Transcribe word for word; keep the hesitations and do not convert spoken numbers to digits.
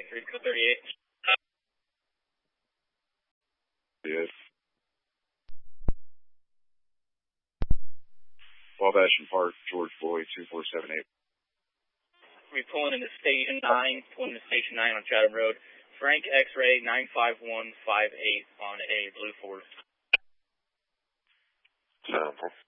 three two thirty-eight. Yes. Wabash and Park, George Floyd, two four seven eight. We pulling into Station nine, pulling into Station nine on Chatham Road. Frank X-Ray nine five one five eight on a blue Ford. Sample.